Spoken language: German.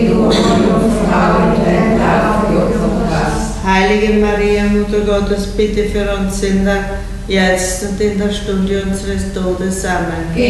du und Jungfrau und Entlauf hast. Heilige Maria, Mutter Gottes, bitte für uns Sünder, jetzt und in der Stunde unseres Todes. Amen.